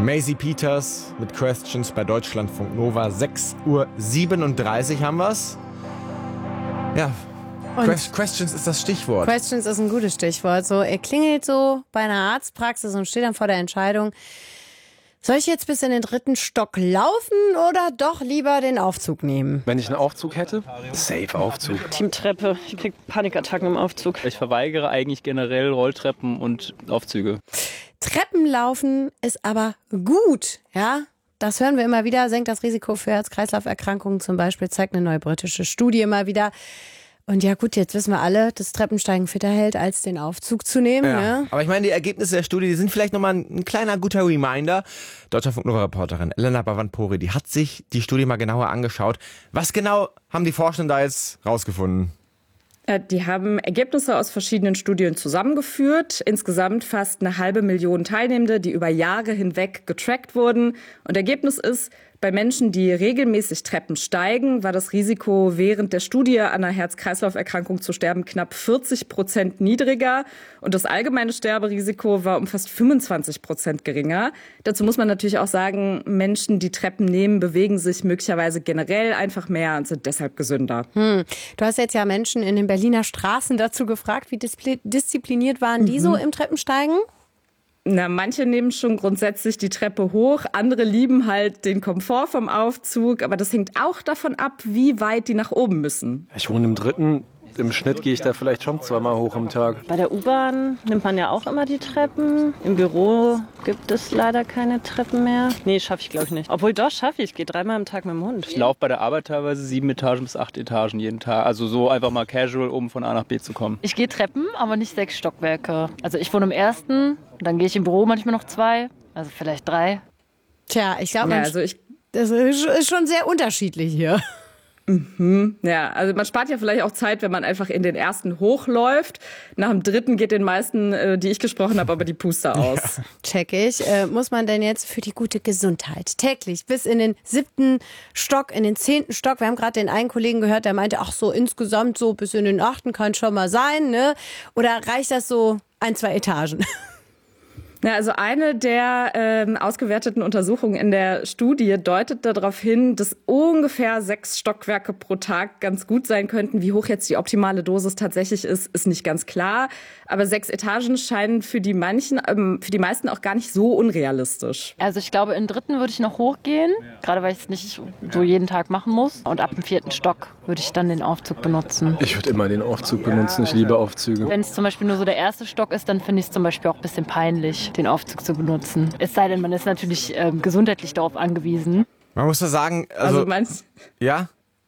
Maisie Peters mit Questions bei Deutschlandfunk Nova. 6:37 Uhr haben wir's. Ja, Questions ist das Stichwort. Questions ist ein gutes Stichwort. So, er klingelt so bei einer Arztpraxis und steht dann vor der Entscheidung, soll ich jetzt bis in den 3. Stock laufen oder doch lieber den Aufzug nehmen? Wenn ich einen Aufzug hätte, safe Aufzug. Team Treppe. Ich krieg Panikattacken im Aufzug. Ich verweigere eigentlich generell Rolltreppen und Aufzüge. Treppenlaufen ist aber gut, ja? Das hören wir immer wieder, senkt das Risiko für Herz-Kreislauf-Erkrankungen zum Beispiel, zeigt eine neue britische Studie immer wieder. Und ja gut, jetzt wissen wir alle, dass Treppensteigen fitter hält, als den Aufzug zu nehmen. Ja. Ja. Aber ich meine, die Ergebnisse der Studie, die sind vielleicht nochmal ein kleiner guter Reminder. Deutschlandfunk-Nova-Reporterin Elena Bavand-Pori, die hat sich die Studie mal genauer angeschaut. Was genau haben die Forschenden da jetzt rausgefunden? Die haben Ergebnisse aus verschiedenen Studien zusammengeführt. Insgesamt fast 500.000 Teilnehmende, die über Jahre hinweg getrackt wurden. Und Ergebnis ist, bei Menschen, die regelmäßig Treppen steigen, war das Risiko während der Studie an einer Herz-Kreislauf-Erkrankung zu sterben knapp 40% niedriger. Und das allgemeine Sterberisiko war um fast 25% geringer. Dazu muss man natürlich auch sagen, Menschen, die Treppen nehmen, bewegen sich möglicherweise generell einfach mehr und sind deshalb gesünder. Du hast jetzt ja Menschen in den Berliner Straßen dazu gefragt, wie diszipliniert waren die so im Treppensteigen? Na, manche nehmen schon grundsätzlich die Treppe hoch, andere lieben halt den Komfort vom Aufzug, aber das hängt auch davon ab, wie weit die nach oben müssen. Ich wohne im 3. Im Schnitt gehe ich da vielleicht schon 2-mal hoch am Tag. Bei der U-Bahn nimmt man ja auch immer die Treppen. Im Büro gibt es leider keine Treppen mehr. Nee, schaffe ich glaube ich nicht. Obwohl doch, schaffe ich. Ich gehe 3-mal am Tag mit dem Hund. Ich laufe bei der Arbeit teilweise 7 Etagen bis 8 Etagen jeden Tag. Also so einfach mal casual, um von A nach B zu kommen. Ich gehe Treppen, aber nicht 6 Stockwerke. Also ich wohne im 1., dann gehe ich im Büro manchmal noch 2, also vielleicht 3. Tja, ich glaube, Ja, das ist schon sehr unterschiedlich hier. Ja, also man spart ja vielleicht auch Zeit, wenn man einfach in den 1. hochläuft. Nach dem 3. geht den meisten, die ich gesprochen habe, aber die Puste aus. Ja. Check ich. Muss man denn jetzt für die gute Gesundheit täglich bis in den 7. Stock, in den 10. Stock, wir haben gerade den einen Kollegen gehört, der meinte, ach so insgesamt so bis in den 8. kann schon mal sein, ne? Oder reicht das so 1-2 Etagen? Ja, also eine der ausgewerteten Untersuchungen in der Studie deutet darauf hin, dass ungefähr 6 Stockwerke pro Tag ganz gut sein könnten. Wie hoch jetzt die optimale Dosis tatsächlich ist nicht ganz klar. Aber 6 Etagen scheinen für die meisten auch gar nicht so unrealistisch. Also ich glaube, in den 3. würde ich noch hochgehen, gerade weil ich es nicht so jeden Tag machen muss. Und ab dem 4. Stock würde ich dann den Aufzug benutzen. Ich würde immer den Aufzug benutzen. Ich liebe Aufzüge. Wenn es zum Beispiel nur so der 1. Stock ist, dann finde ich es zum Beispiel auch ein bisschen peinlich, den Aufzug zu benutzen. Es sei denn, man ist natürlich gesundheitlich darauf angewiesen. Man muss da sagen, ja?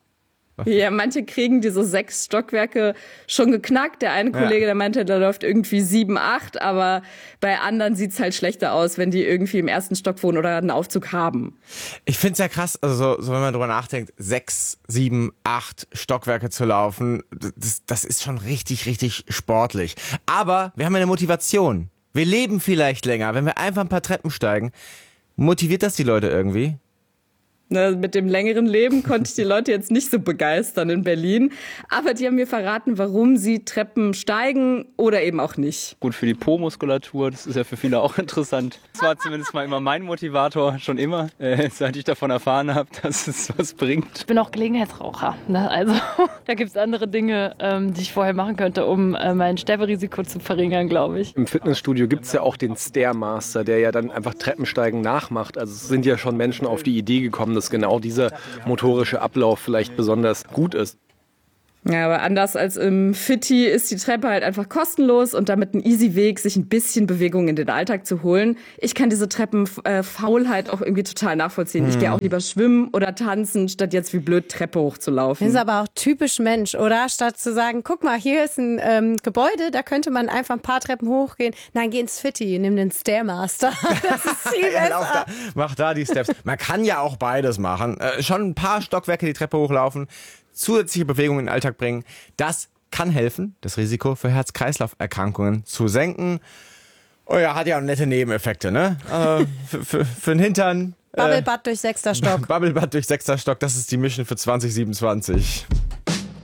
Ja, manche kriegen diese 6 Stockwerke schon geknackt. Der eine Kollege, der meinte, da läuft irgendwie 7, 8, aber bei anderen sieht's halt schlechter aus, wenn die irgendwie im 1. Stock wohnen oder einen Aufzug haben. Ich find's ja krass, also so wenn man drüber nachdenkt, 6, 7, 8 Stockwerke zu laufen, das ist schon richtig, richtig sportlich. Aber wir haben ja eine Motivation. Wir leben vielleicht länger, wenn wir einfach ein paar Treppen steigen. Motiviert das die Leute irgendwie? Na, mit dem längeren Leben konnte ich die Leute jetzt nicht so begeistern in Berlin. Aber die haben mir verraten, warum sie Treppen steigen oder eben auch nicht. Gut für die Po-Muskulatur, das ist ja für viele auch interessant. Das war zumindest mal immer mein Motivator, schon immer, seit ich davon erfahren habe, dass es was bringt. Ich bin auch Gelegenheitsraucher. Ne? Also da gibt es andere Dinge, die ich vorher machen könnte, um mein Sterberisiko zu verringern, glaube ich. Im Fitnessstudio gibt es ja auch den Stairmaster, der ja dann einfach Treppensteigen nachmacht. Also es sind ja schon Menschen auf die Idee gekommen, dass genau dieser motorische Ablauf vielleicht besonders gut ist. Ja, aber anders als im Fitti ist die Treppe halt einfach kostenlos und damit ein easy Weg, sich ein bisschen Bewegung in den Alltag zu holen. Ich kann diese Treppenfaulheit auch irgendwie total nachvollziehen. Ich gehe auch lieber schwimmen oder tanzen, statt jetzt wie blöd Treppe hochzulaufen. Das ist aber auch typisch Mensch, oder? Statt zu sagen, guck mal, hier ist ein Gebäude, da könnte man einfach ein paar Treppen hochgehen. Nein, geh ins Fitti, nimm den Stairmaster. Das ist viel besser. Mach da die Steps. Man kann ja auch beides machen. Schon ein paar Stockwerke die Treppe hochlaufen, zusätzliche Bewegung in den Alltag bringen. Das kann helfen, das Risiko für Herz-Kreislauf-Erkrankungen zu senken. Oh ja, hat ja auch nette Nebeneffekte, ne? Für den Hintern. Bubblebad durch 6. Stock. Bubblebad durch 6. Stock, das ist die Mission für 2027.